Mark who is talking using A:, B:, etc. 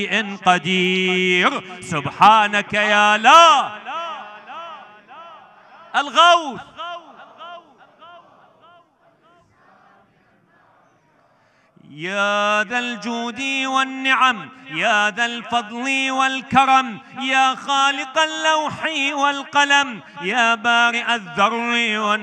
A: قدير سبحانك يا لا الغوث. يا ذا الجود والنعم، يا ذا الفضل والكرم، يا خالق اللوح والقلم، يا بارئ الذر